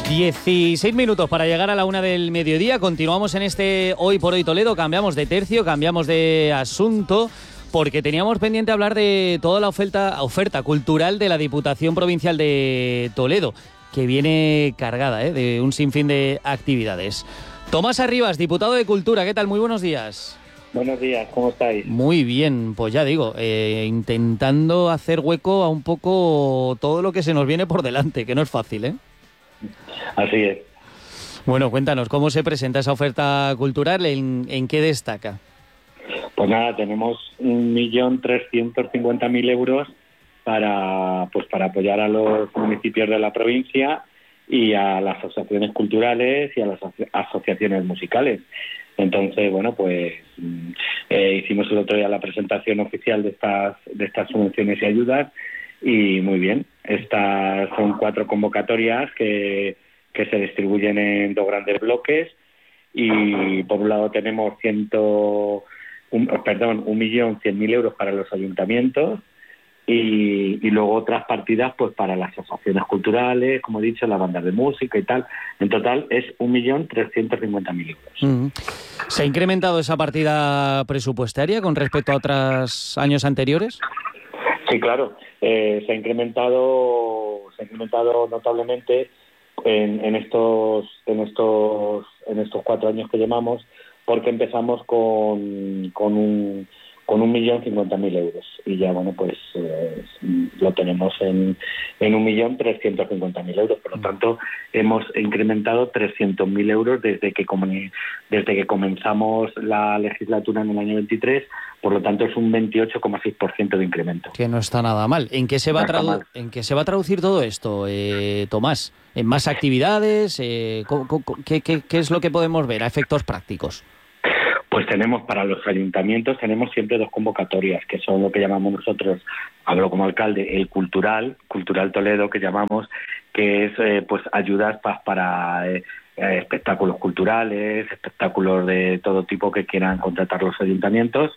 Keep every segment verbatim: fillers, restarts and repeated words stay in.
dieciséis minutos para llegar a la una del mediodía. Continuamos en este Hoy por Hoy Toledo. Cambiamos de tercio, cambiamos de asunto, porque teníamos pendiente hablar de toda la oferta, oferta cultural de la Diputación Provincial de Toledo, que viene cargada ¿eh? de un sinfín de actividades. Tomás Arribas, diputado de Cultura, ¿qué tal? Muy buenos días. Buenos días, ¿cómo estáis? Muy bien, pues ya digo, eh, intentando hacer hueco a un poco todo lo que se nos viene por delante, que no es fácil, ¿eh? Así es. Bueno, cuéntanos, ¿cómo se presenta esa oferta cultural? ¿En, en qué destaca? Pues nada, tenemos un millón trescientos cincuenta mil euros para, pues para apoyar a los municipios de la provincia y a las asociaciones culturales y a las aso- asociaciones musicales. Entonces, bueno, pues eh, hicimos el otro día la presentación oficial de estas, de estas subvenciones y ayudas y muy bien. Estas son cuatro convocatorias que, que se distribuyen en dos grandes bloques y por un lado tenemos ciento, un, perdón, un millón cien mil euros para los ayuntamientos y, y luego otras partidas pues para las asociaciones culturales, como he dicho, las bandas de música y tal. En total es un millón trescientos cincuenta mil euros. Mm. ¿Se ha incrementado esa partida presupuestaria con respecto a otros años anteriores? Sí, claro. Eh, se ha incrementado, se ha incrementado notablemente en, en estos, en estos, en estos cuatro años que llevamos, porque empezamos con, con un con un millón cincuenta mil euros y ya bueno pues eh, lo tenemos en en un millón trescientos cincuenta mil euros. Por lo tanto hemos incrementado trescientos mil euros desde que come, desde que comenzamos la legislatura en el año veintitrés. Por lo tanto es un veintiocho coma seis por ciento de incremento. Que no está nada mal. ¿En qué se va, No está a, tradu- mal. ¿en qué se va a traducir todo esto, eh, Tomás? ¿En más actividades? Eh, ¿co- co- ¿qué, qué, ¿Qué es lo que podemos ver a efectos prácticos? Pues tenemos para los ayuntamientos, tenemos siempre dos convocatorias, que son lo que llamamos nosotros, hablo como alcalde, el cultural, Cultural Toledo, que llamamos, que es eh, pues ayudas pa, para eh, eh, espectáculos culturales, espectáculos de todo tipo que quieran contratar los ayuntamientos,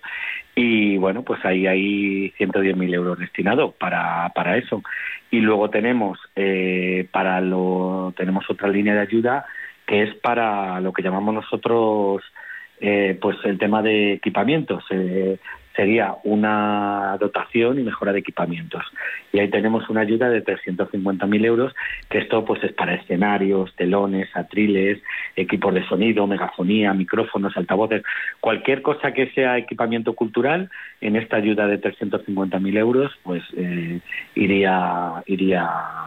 y bueno, pues ahí hay ciento diez mil euros destinados para, para eso. Y luego tenemos, eh, para lo tenemos otra línea de ayuda, que es para lo que llamamos nosotros... Eh, pues el tema de equipamientos eh, sería una dotación y mejora de equipamientos y ahí tenemos una ayuda de trescientos cincuenta mil euros, que esto pues es para escenarios, telones, atriles, equipos de sonido, megafonía, micrófonos, altavoces, cualquier cosa que sea equipamiento cultural. En esta ayuda de trescientos cincuenta mil euros pues eh, iría iría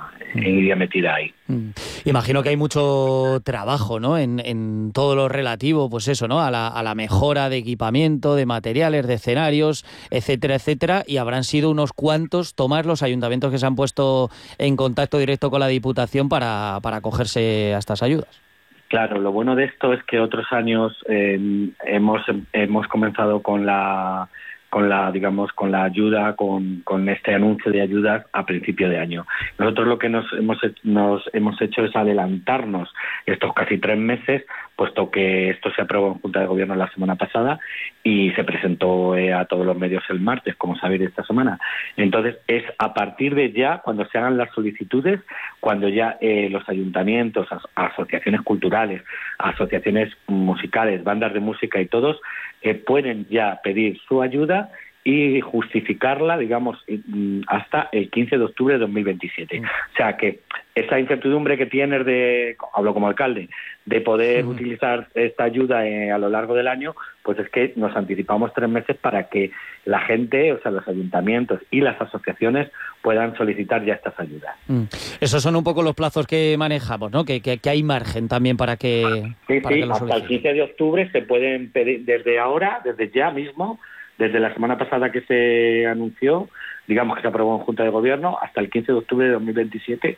iría metida ahí. Mm. Imagino que hay mucho trabajo, ¿no? En, en todo lo relativo, pues eso, ¿no? A la, a la mejora de equipamiento, de materiales, de escenarios, etcétera, etcétera. Y habrán sido unos cuantos, Tomás, los ayuntamientos que se han puesto en contacto directo con la Diputación para, para acogerse a estas ayudas. Claro, lo bueno de esto es que otros años eh, hemos hemos comenzado con la con la digamos con la ayuda con, con este anuncio de ayudas a principio de año. Nosotros lo que nos hemos nos hemos hecho es adelantarnos estos casi tres meses, puesto que esto se aprobó en Junta de Gobierno la semana pasada y se presentó eh, a todos los medios el martes, como sabéis, esta semana. Entonces es a partir de ya, cuando se hagan las solicitudes, cuando ya eh, los ayuntamientos, as- asociaciones culturales, asociaciones musicales, bandas de música y todos eh, pueden ya pedir su ayuda y justificarla, digamos, hasta el quince de octubre de dos mil veintisiete. Mm. O sea que esa incertidumbre que tienes de, hablo como alcalde, de poder mm. utilizar esta ayuda eh, a lo largo del año, pues es que nos anticipamos tres meses para que la gente, o sea, los ayuntamientos y las asociaciones puedan solicitar ya estas ayudas. Mm. Esos son un poco los plazos que manejamos, ¿no? Que, que, que hay margen también para que... Sí, para sí, que lo hasta el quince de octubre se pueden pedir, desde ahora, desde ya mismo, desde la semana pasada que se anunció, digamos que se aprobó en Junta de Gobierno, hasta el quince de octubre de dos mil veintisiete,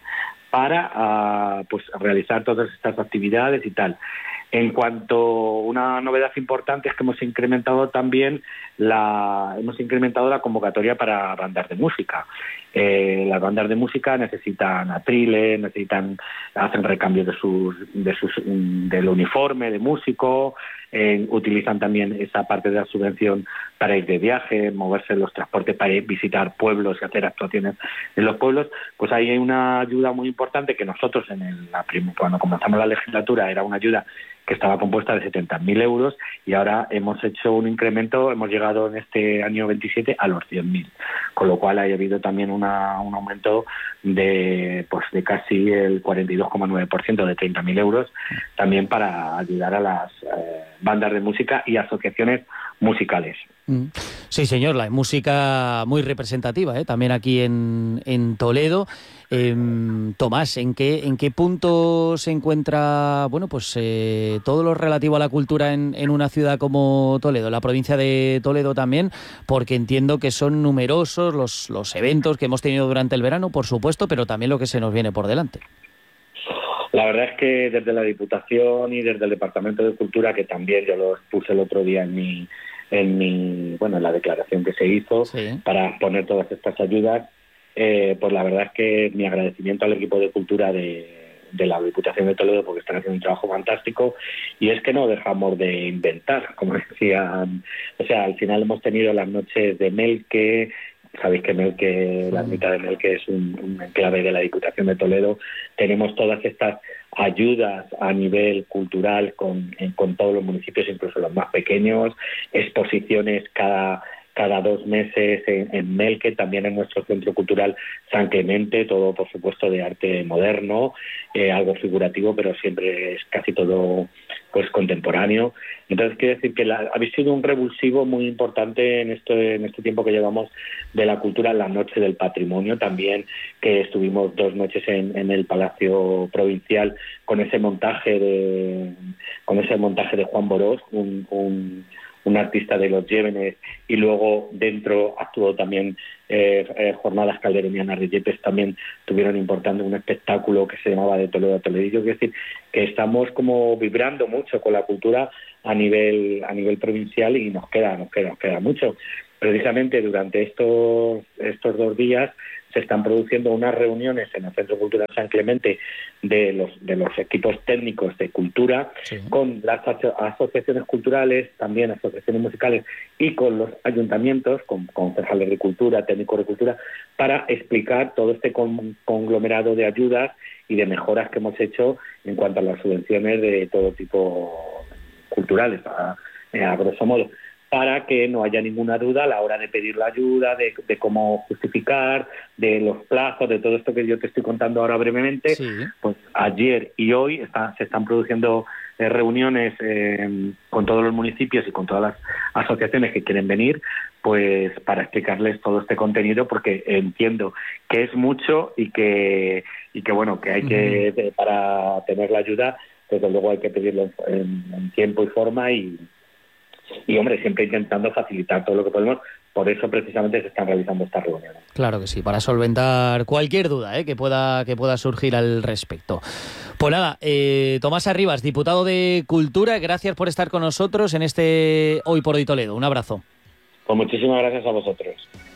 para uh, pues realizar todas estas actividades y tal. En cuanto a una novedad importante es que hemos incrementado también la hemos incrementado la convocatoria para bandas de música. eh, las bandas de música necesitan atriles, necesitan, hacen recambio de sus, de sus, del uniforme de músico, eh, utilizan también esa parte de la subvención para ir de viaje, moverse en los transportes, para ir visitar pueblos y hacer actuaciones en los pueblos. Pues ahí hay una ayuda muy importante que nosotros en el, la prim- cuando comenzamos la legislatura era una ayuda que estaba compuesta de setenta mil euros y ahora hemos hecho un incremento, hemos llegado en este año veintisiete a los cien mil, con lo cual ha habido también una, un aumento de pues de casi el cuarenta y dos coma nueve por ciento, de treinta mil euros, también para ayudar a las eh, bandas de música y asociaciones musicales. Sí, señor, la música muy representativa, ¿eh? También aquí en, en Toledo. Eh, Tomás, ¿en qué, ¿en qué punto se encuentra, bueno, pues eh, todo lo relativo a la cultura en, en una ciudad como Toledo, la provincia de Toledo también? Porque entiendo que son numerosos los, los eventos que hemos tenido durante el verano, por supuesto, pero también lo que se nos viene por delante. La verdad es que desde la Diputación y desde el Departamento de Cultura, que también yo lo puse el otro día en mi en mi bueno en la declaración que se hizo, sí, para poner todas estas ayudas, eh, pues la verdad es que mi agradecimiento al equipo de cultura de, de la Diputación de Toledo, porque están haciendo un trabajo fantástico, y es que no dejamos de inventar, como decían, o sea, al final hemos tenido las noches de Melque. Sabéis que Melque, la mitad de Melque es un, un enclave de la Diputación de Toledo. Tenemos todas estas ayudas a nivel cultural con, con todos los municipios, incluso los más pequeños, exposiciones cada cada dos meses en, en Melque, también en nuestro Centro Cultural San Clemente, todo por supuesto de arte moderno, eh, algo figurativo, pero siempre es casi todo pues contemporáneo. Entonces quiero decir que la, habéis sido un revulsivo muy importante en este, en este tiempo que llevamos de la cultura, la Noche del Patrimonio también, que estuvimos dos noches en, en el Palacio Provincial con ese montaje de con ese montaje de Juan Borós, un, un un artista de los Llévenes, y luego dentro actuó también eh, eh, Jornadas Calderonianas de Yepes, también tuvieron importante un espectáculo que se llamaba De Toledo a Toledillo. Es decir, que estamos como vibrando mucho con la cultura a nivel a nivel provincial, y nos queda nos queda nos queda mucho. Precisamente durante estos estos dos días se están produciendo unas reuniones en el Centro Cultural San Clemente de los de los equipos técnicos de cultura, sí, con las aso- asociaciones culturales, también asociaciones musicales, y con los ayuntamientos, con concejales de cultura, técnicos de cultura, para explicar todo este con- conglomerado de ayudas y de mejoras que hemos hecho en cuanto a las subvenciones de todo tipo culturales, a, a grosso modo, para que no haya ninguna duda a la hora de pedir la ayuda, de, de cómo justificar, de los plazos, de todo esto que yo te estoy contando ahora brevemente. Sí. Pues ayer y hoy está, se están produciendo eh, reuniones eh, con todos los municipios y con todas las asociaciones que quieren venir, pues para explicarles todo este contenido, porque entiendo que es mucho y que y que bueno que hay que uh-huh. de, para tener la ayuda, desde luego hay que pedirlo en, en tiempo y forma, y Y, hombre, siempre intentando facilitar todo lo que podemos. Por eso, precisamente, se están realizando estas reuniones. Claro que sí, para solventar cualquier duda ¿eh? que pueda que pueda surgir al respecto. Pues nada, eh, Tomás Arribas, diputado de Cultura, gracias por estar con nosotros en este Hoy por Hoy Toledo. Un abrazo. Pues muchísimas gracias a vosotros.